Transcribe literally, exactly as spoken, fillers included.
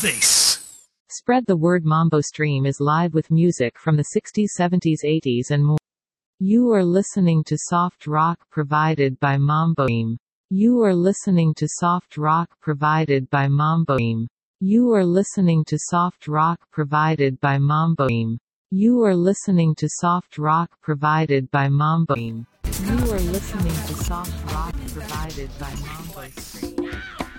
this? Spread the word. Mambo Stream is live with music from the sixties, seventies, eighties and more. You are listening to soft rock provided by Mambo Stream. You are listening to soft rock provided by Mambo Stream. You are listening to soft rock provided by Mambo Stream. You are listening to soft rock provided by Mambo Stream. You are listening to soft rock provided by Mambo Stream.